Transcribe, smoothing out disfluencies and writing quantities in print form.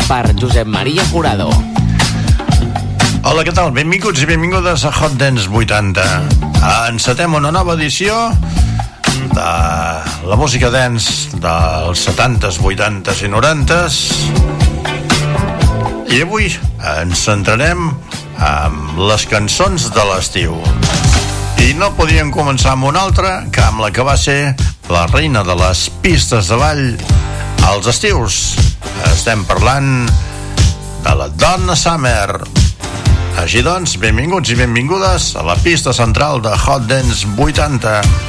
per Josep Maria Jurado. Hola, què tal? Benvinguts i benvingudes a Hot Dance 80. Encetem una nova edició de la música dance dels 70s, 80s i 90s. I avui ens centrarem en les cançons de l'estiu. I no podíem començar amb una altra que amb la que va ser la reina de les pistes de ball als estius. Estem parlant de la Donna Summer. Així doncs, benvinguts i benvingudes a la pista central de Hot Dance 80.